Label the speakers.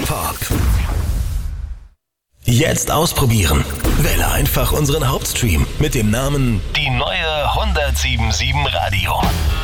Speaker 1: Talk. Jetzt ausprobieren. Wähle einfach unseren Hauptstream mit dem Namen Die neue 107.7 Radio.